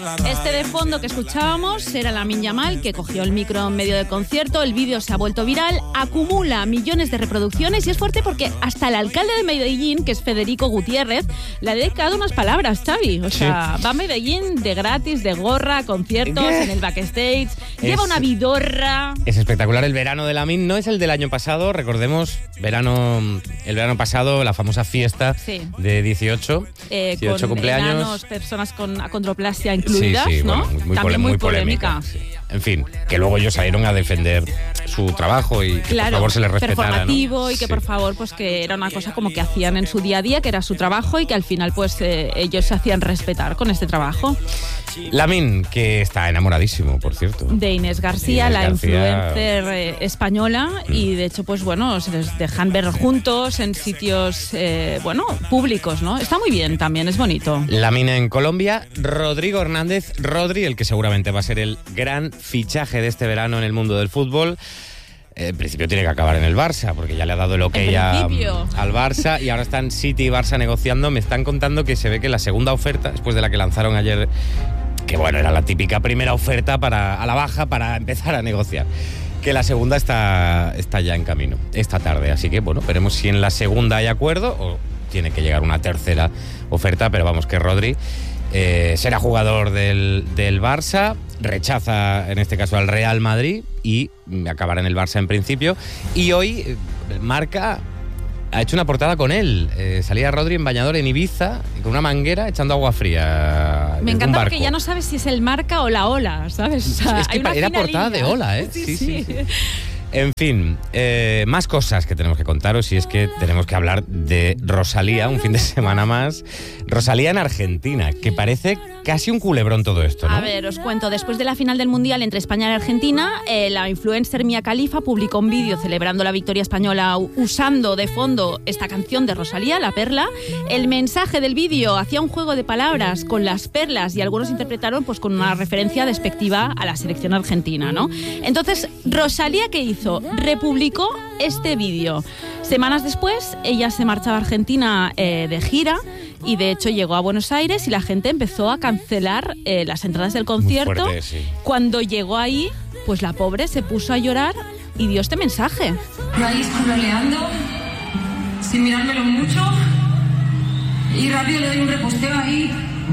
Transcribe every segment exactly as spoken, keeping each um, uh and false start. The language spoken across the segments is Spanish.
Este de fondo que escuchábamos era Lamine Yamal, que cogió el micro en medio del concierto. El vídeo se ha vuelto viral, acumula millones de reproducciones y es fuerte porque hasta el alcalde de Medellín, que es Federico Gutiérrez, le ha dedicado unas palabras, Xavi. O sea, sí. Va a Medellín de gratis, de gorra, conciertos, ¿Qué? En el backstage, es, lleva una vidorra. Es espectacular. El verano de Lamine no es el del año pasado, recordemos, verano, el verano pasado, la famosa fiesta sí. de dieciocho, eh, dieciocho con cumpleaños. Enanos, personas con acondroplasia incluidas, sí, sí, ¿no? Bueno, muy, También muy, muy polémica. polémica. Sí. En fin, que luego ellos salieron a defender su trabajo y que claro, por favor se les respetara, performativo, ¿no? y que sí. por favor, pues que era una cosa como que hacían en su día a día, que era su trabajo y que al final pues eh, ellos se hacían respetar con este trabajo. Lamine, que está enamoradísimo, por cierto. De Inés García, Inés la García... influencer eh, española, mm. y de hecho, pues bueno, se les dejan ver juntos en sitios, eh, bueno, públicos, ¿no? Está muy bien también, es bonito. Lamine en Colombia, Rodrigo Hernández, Rodri, el que seguramente va a ser el gran fichaje de este verano en el mundo del fútbol. En principio tiene que acabar en el Barça, porque ya le ha dado el ok a, al Barça y ahora están City y Barça negociando. Me están contando que se ve que la segunda oferta, después de la que lanzaron ayer, que bueno, era la típica primera oferta para a la baja para empezar a negociar, que la segunda está, está ya en camino esta tarde. Así que bueno, veremos si en la segunda hay acuerdo o tiene que llegar una tercera oferta, pero vamos, que Rodri eh, será jugador del, del Barça, rechaza en este caso al Real Madrid y acabará en el Barça en principio. Y hoy eh, Marca ha hecho una portada con él. Eh, salía Rodri en bañador en Ibiza con una manguera echando agua fría. Me encanta porque ya no sabes si es el Marca o la Ola, ¿sabes? O sea, es que era portada de Ola, ¿eh? Sí, sí. sí. sí. En fin, eh, más cosas que tenemos que contaros y es que tenemos que hablar de Rosalía, un fin de semana más. Rosalía en Argentina, que parece casi un culebrón todo esto, ¿no? A ver, os cuento. Después de la final del Mundial entre España y Argentina, eh, la influencer Mia Khalifa publicó un vídeo celebrando la victoria española usando de fondo esta canción de Rosalía, La Perla. El mensaje del vídeo hacía un juego de palabras con las perlas y algunos interpretaron pues con una referencia despectiva a la selección argentina, ¿no? Entonces, Rosalía, ¿qué hizo? Republicó este vídeo. Semanas después, ella se marchaba a Argentina eh, de gira y de hecho llegó a Buenos Aires y la gente empezó a cancelar eh, las entradas del concierto. Fuerte, sí. Cuando llegó ahí, pues la pobre se puso a llorar y dio este mensaje. Yo ahí scrolleando, sin mirármelo mucho, y rápido le doy un reposteo ahí.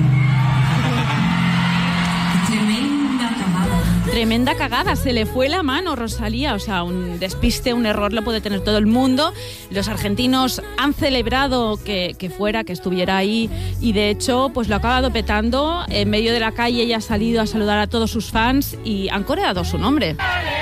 Tremenda cagada, se le fue la mano, Rosalía. O sea, un despiste, un error lo puede tener todo el mundo. Los argentinos han celebrado que, que fuera, que estuviera ahí, y de hecho pues lo ha acabado petando. En medio de la calle ella ha salido a saludar a todos sus fans y han coreado su nombre.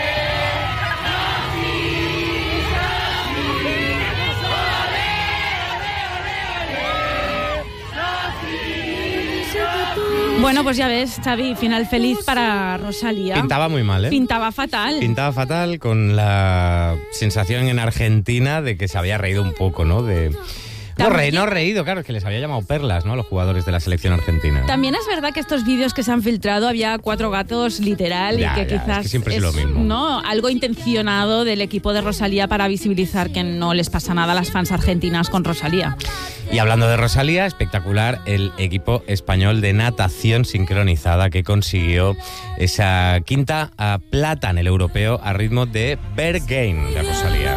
Bueno, pues ya ves, Xavi, final feliz para Rosalía. Pintaba muy mal, ¿eh? Pintaba fatal. Pintaba fatal, con la sensación en Argentina de que se había reído un poco, ¿no? De... No, re, no reído, claro, es que les había llamado perlas, ¿no? A los jugadores de la selección argentina. También es verdad que estos vídeos que se han filtrado había cuatro gatos literal ya, y que ya, quizás es que siempre es, es lo mismo, ¿no? Algo intencionado del equipo de Rosalía para visibilizar que no les pasa nada a las fans argentinas con Rosalía. Y hablando de Rosalía, espectacular el equipo español de natación sincronizada que consiguió esa quinta plata en el europeo a ritmo de Berghain de Rosalía.